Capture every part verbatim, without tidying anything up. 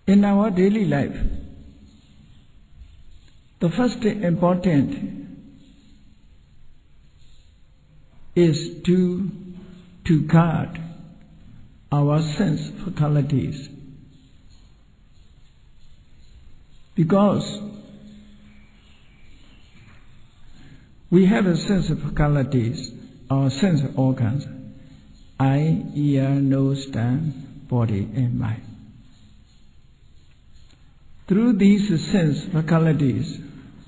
In our daily life, the first important is to, to guard our sense faculties. Because we have a sense of faculties, our sense organs, eye, ear, nose, tongue, body, and mind. Through these sense faculties,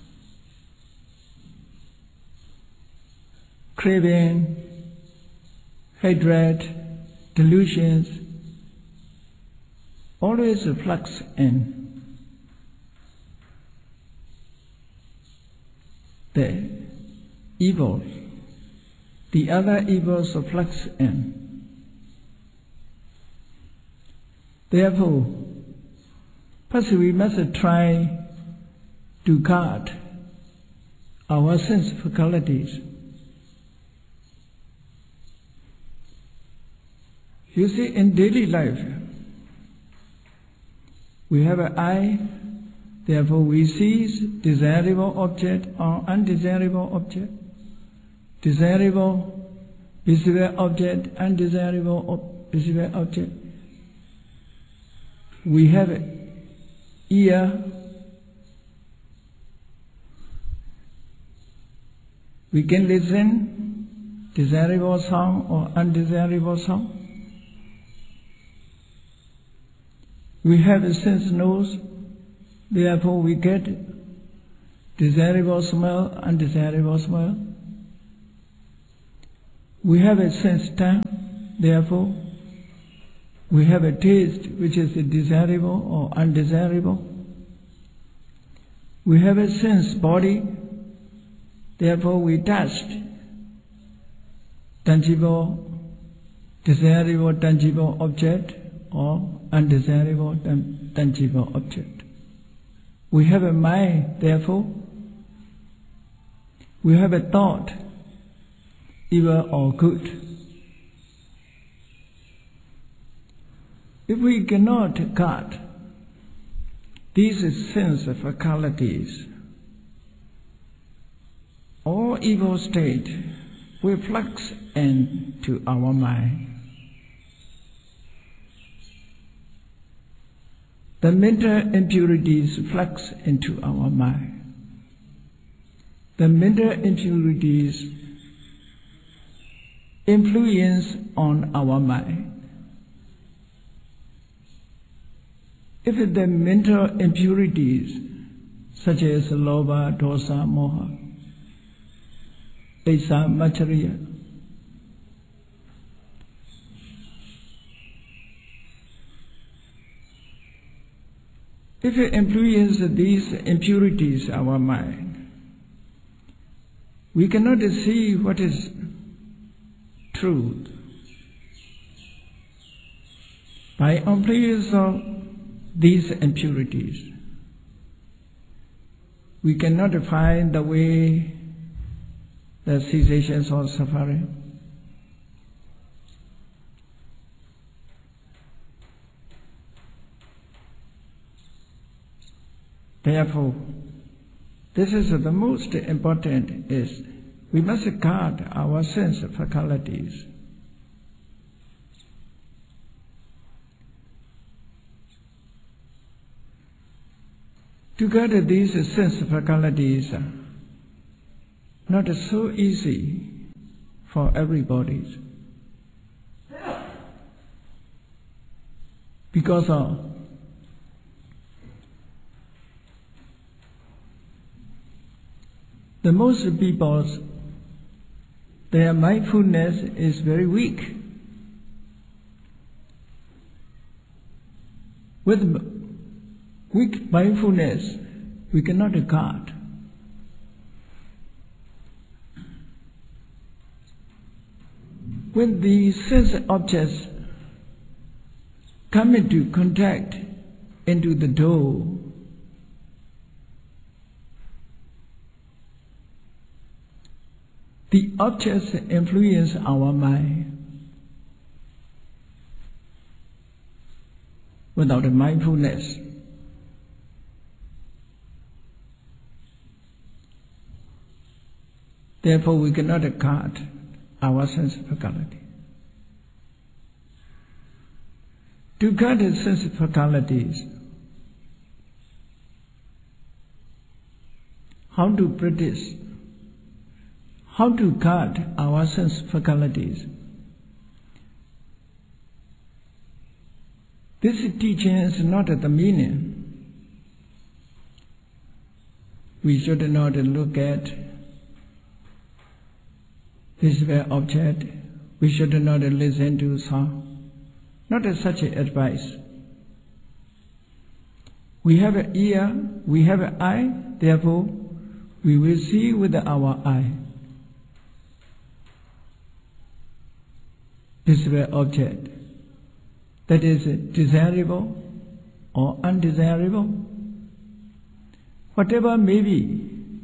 craving, hatred, delusions, always flux in. The evils, the other evils flux in. Therefore, first we must try to guard our sense faculties. You see, in daily life, we have an eye, therefore we see desirable object or undesirable object, desirable visible object, undesirable ob visible object. We have an ear, we can listen desirable sound or undesirable sound. We have a sense nose, therefore we get desirable smell, undesirable smell. We have a sense tongue, therefore we have a taste which is desirable or undesirable. We have a sense body, therefore we touch tangible, desirable tangible object or undesirable tangible object. We have a mind, therefore we have a thought, evil or good. If we cannot guard these sense faculties, all evil state will flux into our mind. The mental impurities flux into our mind. The mental impurities influence on our mind. If the mental impurities, such as lobha, dosa, moha, asa, macharya, if it influences these impurities our mind, we cannot see what is truth. By influence of these impurities, we cannot find the way, the cessations of suffering. Therefore, this is the most important is we must guard our sense faculties. To guard these sense faculties are not so easy for everybody, because of the most people's, their mindfulness is very weak. With weak mindfulness, we cannot guard. When the sense objects come into contact into the door, the objects influence our mind. Without mindfulness, Therefore, we cannot cut our sense faculty. To cut the sense faculties, how to practice, how to cut our sense faculties. This teaching is not the meaning. We should not look at visible object. We should not listen to sound. Not such advice. We have an ear, we have an eye, therefore we will see with our eye. Visible object that is desirable or undesirable, whatever may be.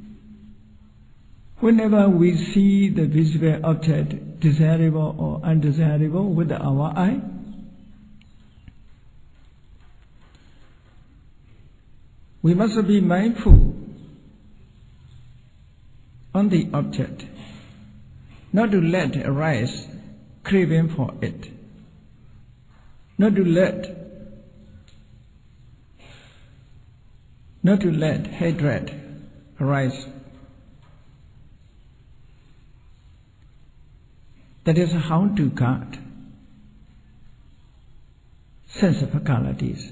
Whenever we see the visible object, desirable or undesirable, with our eye, we must be mindful on the object, not to let arise craving for it, not to let, not to let hatred arise. That is how to cut sense faculties.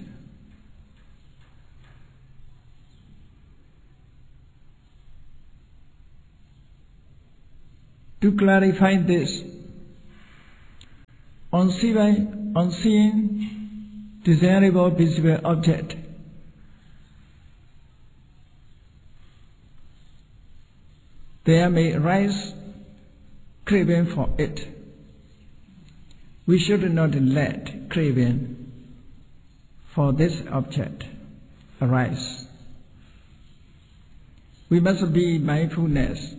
To clarify this, on seeing, on seeing desirable visible object, there may arise craving for it. We should not let craving for this object arise. We must be mindfulness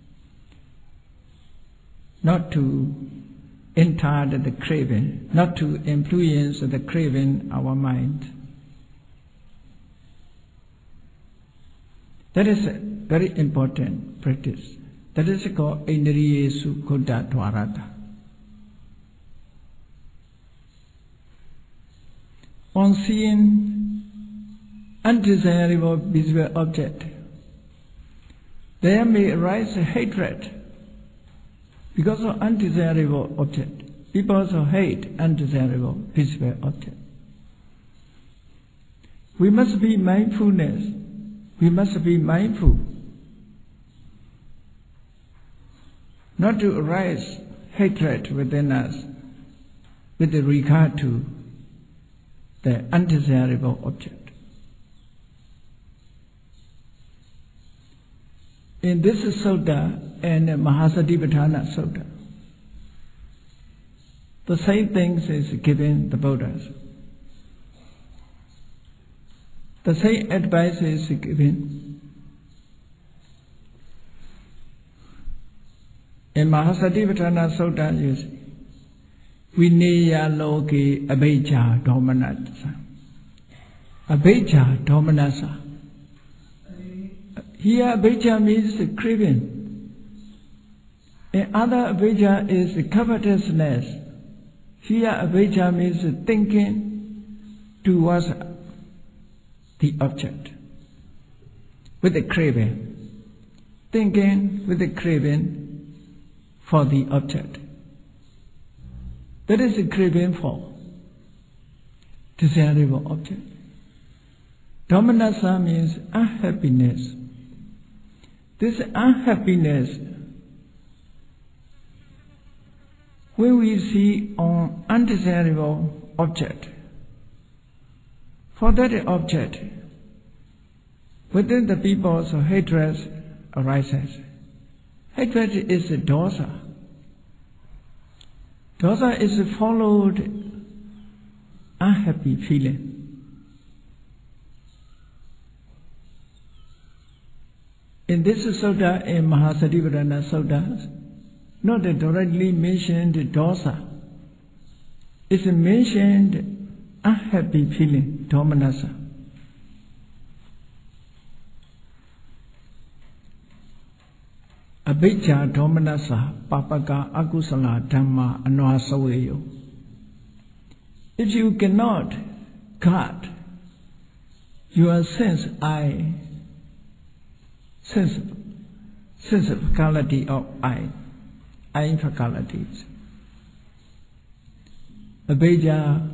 not to enter the craving, not to influence the craving our mind. That is a very important practice. That is called Indriyesu Khuddha Dwarata. On seeing undesirable visual object, there may arise hatred because of undesirable object. People also hate undesirable visible object. We must be mindfulness. We must be mindful not to arise hatred within us with regard to the undesirable object. In this sutta and Mahasatipatthana Sutta, the same things is given the Buddhas. The same advice is given. In Mahasatipatthana Sutta, you see, Vineya loke abhijja domanasa. Abhijja domanasa. Here abhijja means craving. In other abhijja is covetousness. Here abhijja means thinking towards the object with the craving. Thinking with the craving for the object. That is a craving for desirable object. Domanassa means unhappiness. This unhappiness, when we see an undesirable object, for that object, within the people's hatred arises. Hatred is a dosa. Dosa is followed unhappy feeling. In this sutta, in Mahasatipatthana Sutta, not directly mentioned dosa. It's mentioned unhappy feeling, domanassa. Abhijja domanasa papaka akusala dhamma anwasaveyo. If you cannot guard your sense I, sense, sense of faculty of I, I faculties, Abhijja,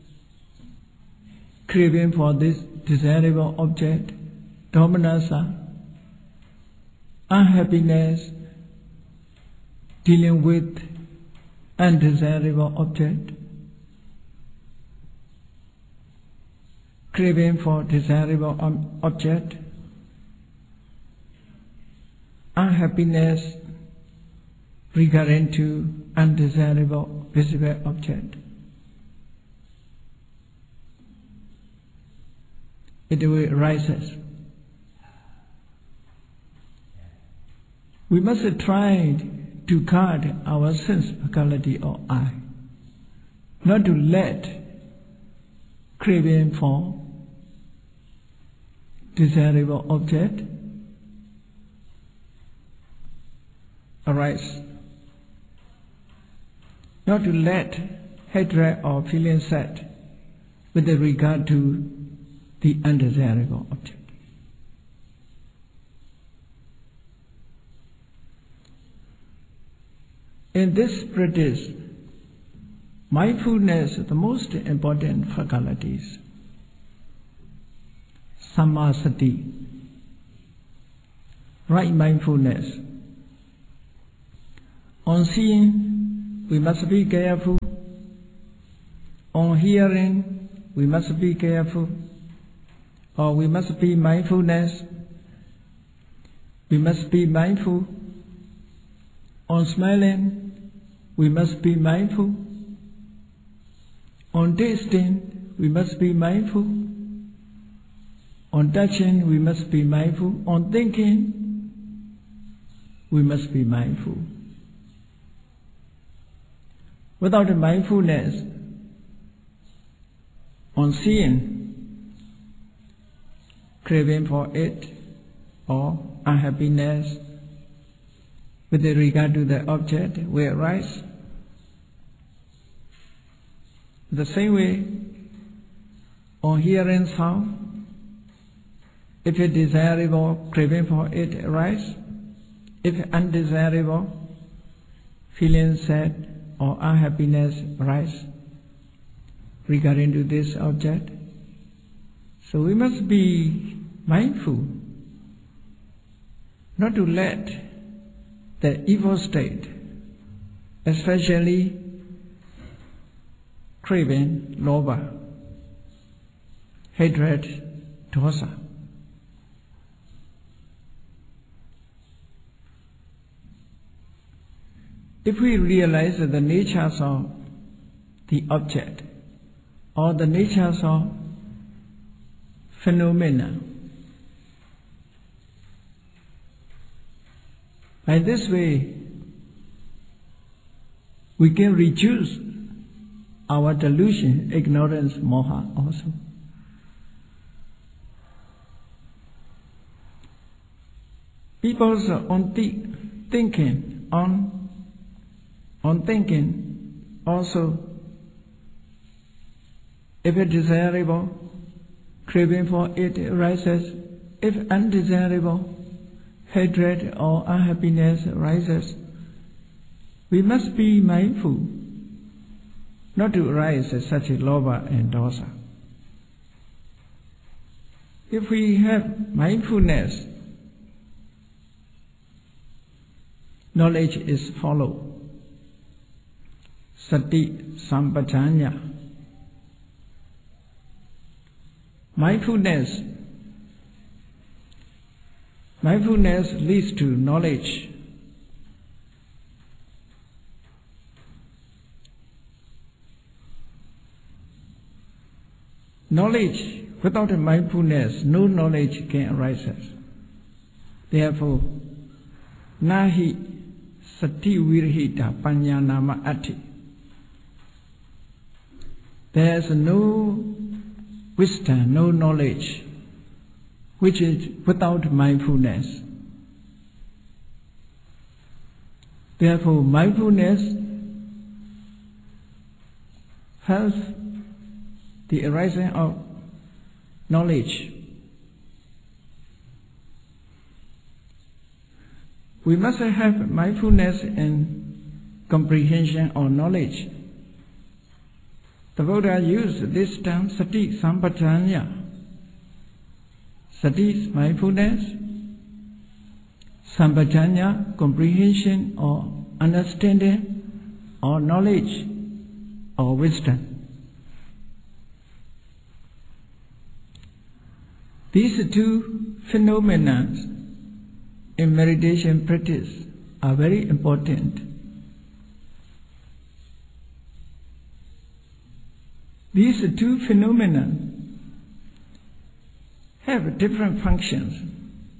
craving for this desirable object, domanasa, unhappiness, dealing with undesirable object, craving for desirable object, unhappiness regarding to undesirable visible object. It will arises. We must try to guard our sense faculty of I, not to let craving for desirable object arise, not to let hatred or feeling sad with regard to the undesirable object. In this practice, mindfulness is the most important faculties. Sammasati, right mindfulness. On seeing, we must be careful. On hearing, we must be careful. Or we must be mindfulness. We must be mindful. On smiling, we must be mindful. On tasting, we must be mindful. On touching, we must be mindful. On thinking, we must be mindful. Without mindfulness, on seeing, craving for it, or unhappiness with regard to the object will arise. The same way, on hearing sound, if it desirable, craving for it arise. If undesirable, feeling sad or unhappiness arise regarding to this object. So we must be mindful not to let the evil state, especially craving, lobha, hatred, dosa, if we realize the natures of the object or the natures of phenomena, by this way we can reduce our delusion, ignorance, moha also. People's on th thinking, on on thinking also, if it desirable, craving for it arises. If undesirable, hatred or unhappiness arises. We must be mindful not to arise such a lobha and dosa. If we have mindfulness, knowledge is followed. Sati sampajanya. Mindfulness. Mindfulness leads to knowledge. Knowledge, without a mindfulness, no knowledge can arise. Therefore, nahi sati virhita panyanama ati. There is no wisdom, no knowledge, which is without mindfulness. Therefore, mindfulness helps the arising of knowledge. We must have mindfulness in comprehension or knowledge. The Buddha used this term sati sampajanya. Sati is mindfulness, sampajanya comprehension or understanding or knowledge or wisdom. These two phenomena in meditation practice are very important. These two phenomena have different functions.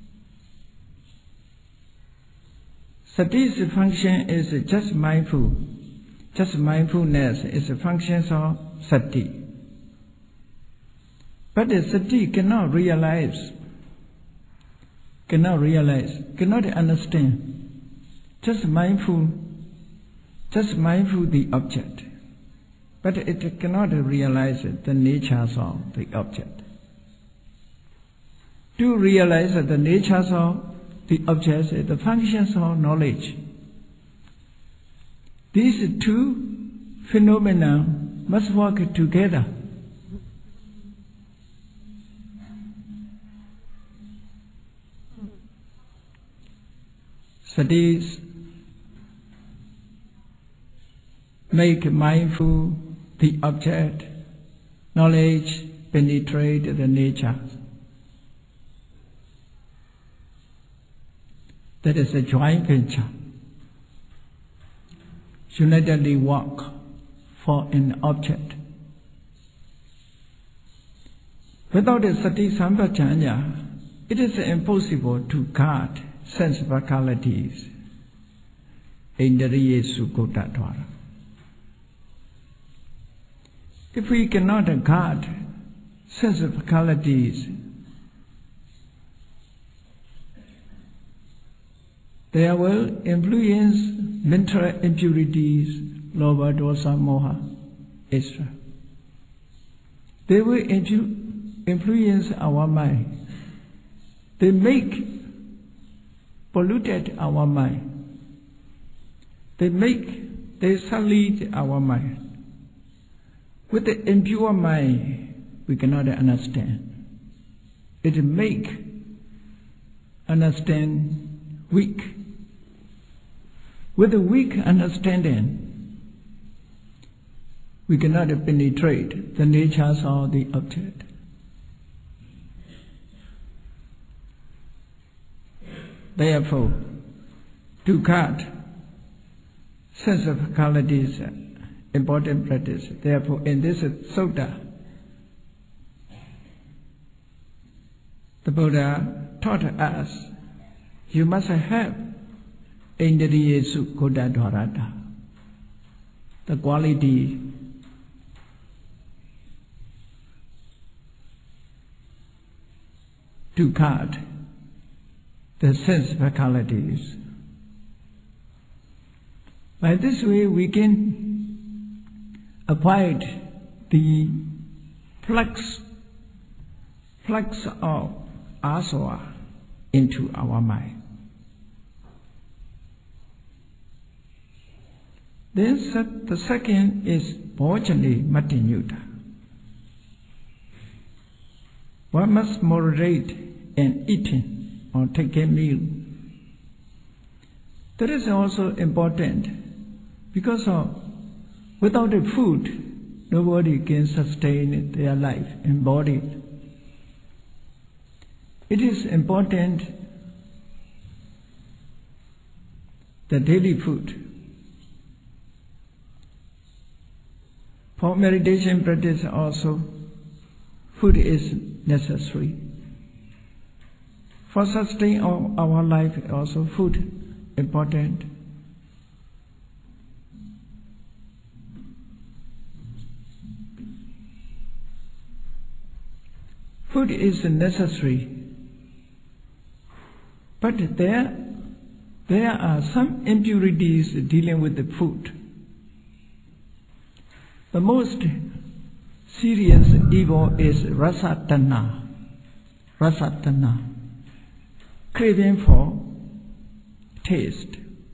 Sati's function is just mindful. Just mindfulness is a function of sati. But the sati cannot realize, cannot realize, cannot understand. Just mindful, just mindful the object. But it cannot realize the natures of the object. To realize the natures of the objects, the functions of knowledge. These two phenomena must work together. Satis make mindful the object, knowledge penetrate the nature. That is a joint venture. Unitedly work for an object. Without a sati sampajanya, it is impossible to guard sense faculties. Indriya sukota dwara. If we cannot guard sense faculties, they will influence mental impurities, lobha, dosa, moha, et cetera. They will influence our mind. They make polluted our mind. They make, they sullied our mind. With the impure mind, we cannot understand. It make understand weak. With a weak understanding, we cannot penetrate the natures of the object. Therefore, to guard sense of faculties, important practice. Therefore, in this sutta, the Buddha taught us, you must have Indriya sukota dwarata, the quality to guard the sense faculties. By this way, we can avoid the flux, flux of asava into our mind. Then the second is bhojani matinyuta. One must moderate in eating or taking meal. That is also important because of, without the food, nobody can sustain their life and body. It is important the daily food. For meditation practice also, food is necessary. For sustaining our life also, food important. Food is necessary, but there, there are some impurities dealing with the food. The most serious evil is rasatana, rasatana, craving for taste.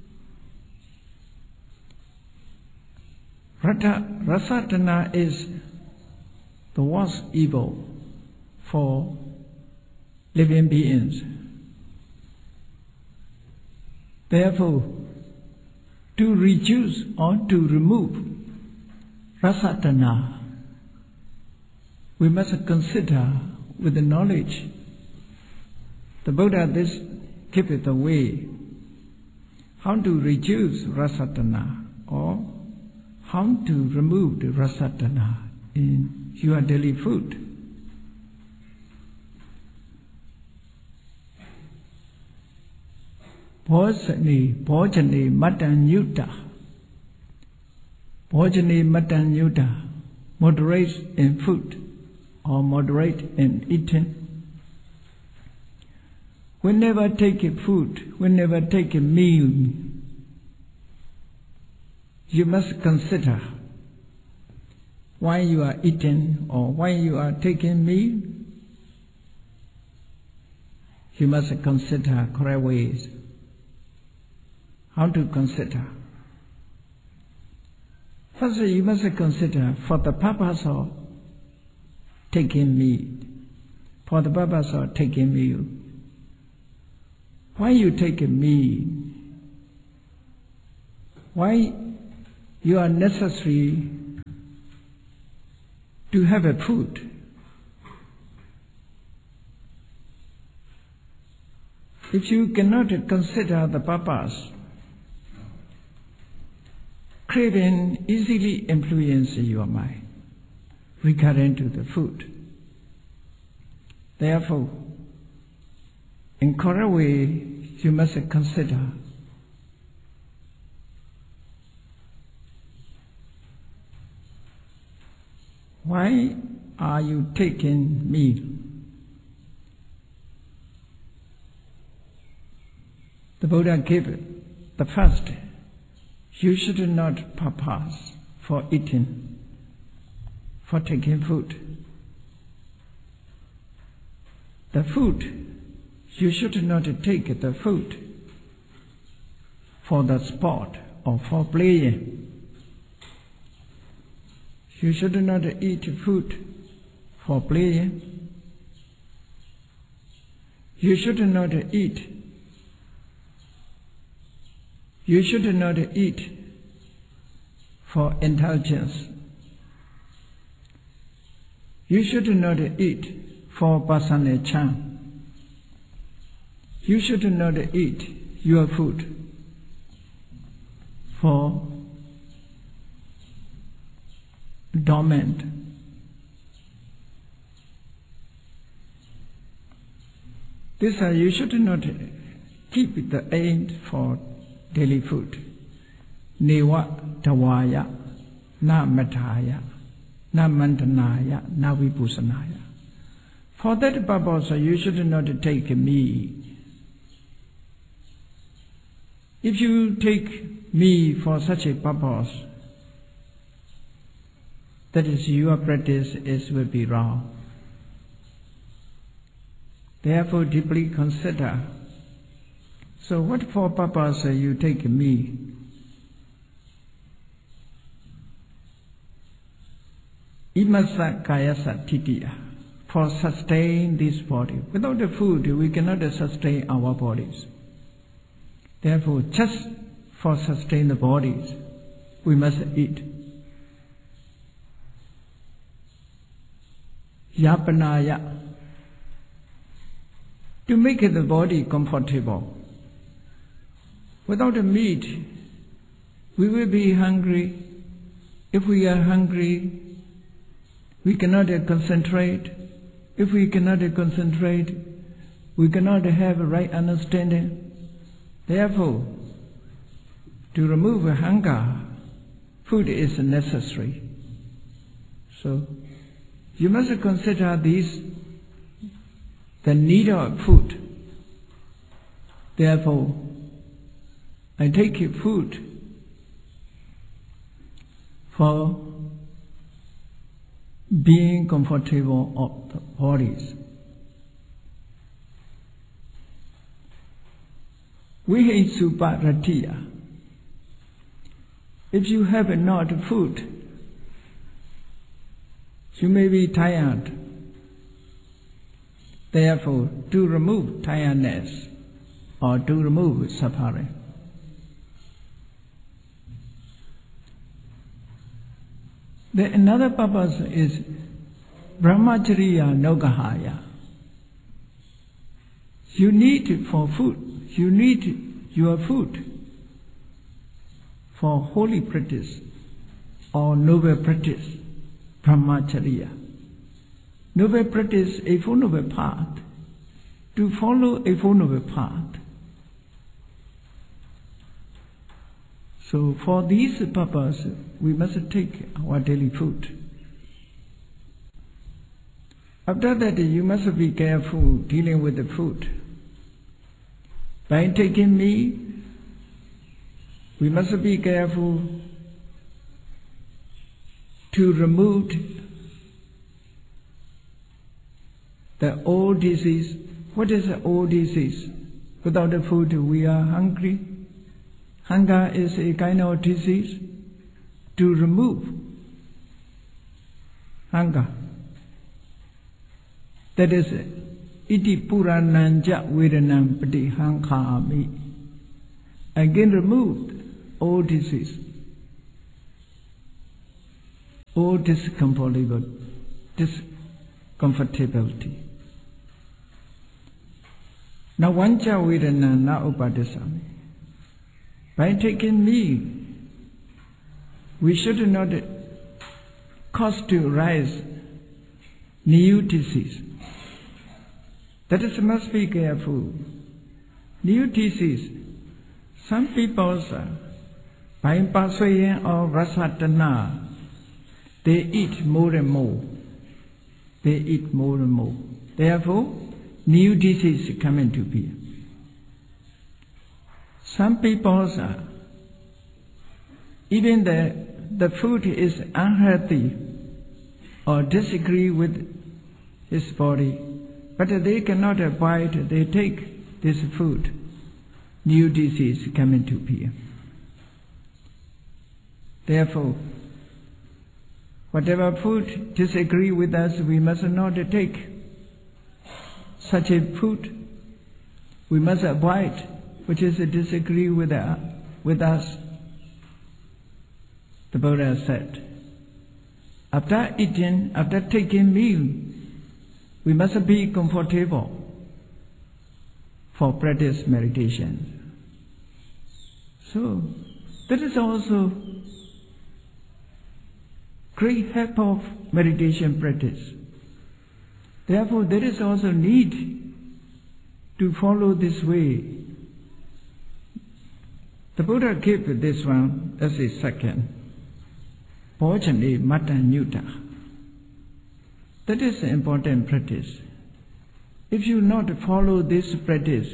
Rata, rasatana is the worst evil for living beings. Therefore, to reduce or to remove rasatana, we must consider with the knowledge. The Buddha this giveth the way how to reduce rasatana or how to remove the rasatana in your daily food. Bhojani, bhojani matanyuta. Bhojani matanyuta, moderate in food or moderate in eating. Whenever take a food, whenever take a meal, you must consider why you are eating or why you are taking meal. You must consider correct ways. How to consider? First, you must consider for the purpose of taking meat, for the purpose of taking meal. Why you take a meal? Why you are necessary to have a food? If you cannot consider the purpose, craving easily influences your mind regarding to the food. Therefore, in correct way, you must consider why are you taking meal? The Buddha gave it. The first, you should not purpose for eating, for taking food. The food, you should not take the food for the sport or for playing. You should not eat food for playing. You should not eat You should not eat for indulgence. You should not eat for personal charm. You should not eat your food for dormant. This uh, you should not keep the aim for daily food. Newa tawaya, na mataya, na mantanaya, na vipusanaya. For that purpose, you should not take meat. If you take meat for such a purpose, that is your practice is will be wrong. Therefore, deeply consider. So what for purpose you take me? Imasa kayasa titiya, for sustain this body. Without the food, we cannot sustain our bodies. Therefore, just for sustain the bodies, we must eat. Yapanaya, to make the body comfortable. Without a meat, we will be hungry. If we are hungry, we cannot concentrate. If we cannot concentrate, we cannot have a right understanding. Therefore, to remove hunger, food is necessary. So, you must consider this, the need of food. Therefore, I take food for being comfortable of the bodies. Vihesuparatiya. If you have not food, you may be tired. Therefore, to remove tiredness or to remove suffering, the another purpose is brahmacharya nogahaya. You need for food, you need your food for holy practice or noble practice, brahmacharya. Noble practice, a four noble path, to follow a four noble path. So for this purpose, we must take our daily food. After that, you must be careful dealing with the food. By taking meat, we must be careful to remove the old disease. What is the old disease? Without the food, we are hungry. Hunger is a kind of disease. To remove hunger, that is iti purananja vedanam patihankhami. Again removed all disease, all discomfortability, discomfortability. Now vancha vedana na upadisami. By taking meat, we should not cause to rise new disease. That is, must be careful. New disease. Some people, by Pasoyan or Rasatana, they eat more and more. They eat more and more. Therefore, new disease come into being. Some people, even the, the food is unhealthy or disagree with his body, but they cannot avoid, they take this food. New disease come into being. Therefore, whatever food disagree with us, we must not take such a food. We must avoid which is a disagree with, uh, with us. The Buddha said, after eating, after taking meal, we must be comfortable for practice meditation. So, that is also great help of meditation practice. Therefore, there is also need to follow this way. The Buddha gave this one as a second. Bhojane Mata Nyuta. That is an important practice. If you not follow this practice,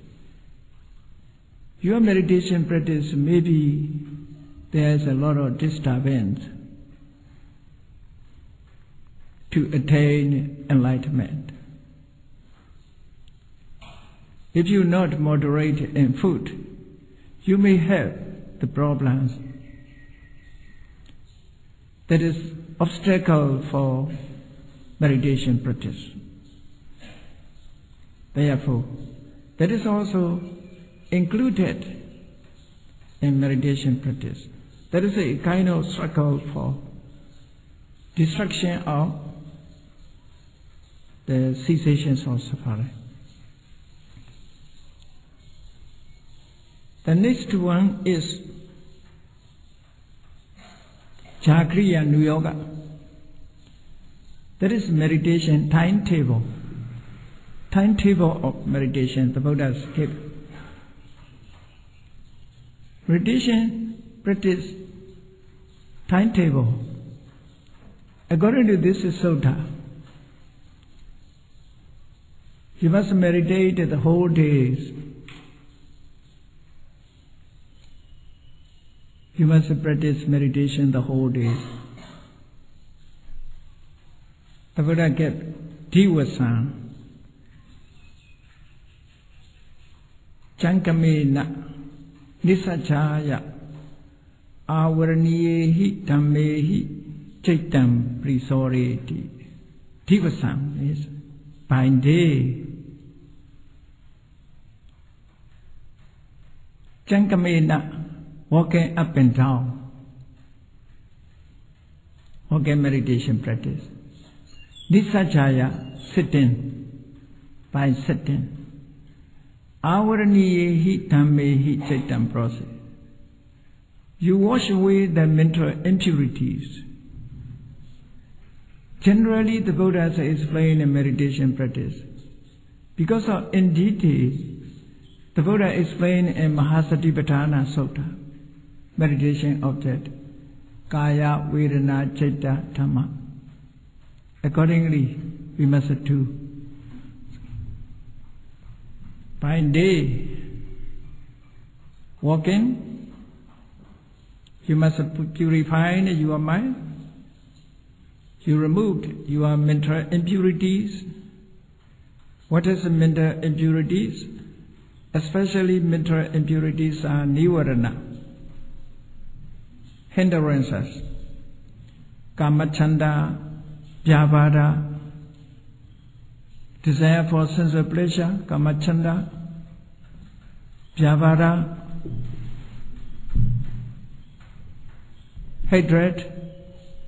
your meditation practice, maybe there is a lot of disturbance to attain enlightenment. If you not moderate in food, you may have the problems. That is obstacle for meditation practice. Therefore, that is also included in meditation practice. That is a kind of struggle for destruction of the cessations of suffering. The next one is Chakriya Nuyoga. That is meditation timetable. Timetable of meditation the Buddha gave. Meditation practice timetable. According to this sutta, you must meditate the whole days. You must practice meditation the whole day. The Buddha gave Diwasan, Chankamena, Nisachaya, Avaraniyehi, Dhammehi, Chaitam, Prisoreti. Diwasan is by day. Chankamena, walking up and down. Walking meditation practice. Nisachaya, sitting, by sitting. Avaraniyehi dhammehi chaitam process. You wash away the mental impurities. Generally, the Buddhas explain in meditation practice. Because of in detail, the Buddha explained in Mahasatipatthana Sutta, meditation object, Kaya, Vedana, Citta, Dhamma. Accordingly, we must do. By day, walking, you must purify your mind. You removed your mental impurities. What is mental impurities? Especially mental impurities are nivarana, hindrances, kamachanda, vyavada, desire for sensual pleasure, kamachanda, vyavada, hatred,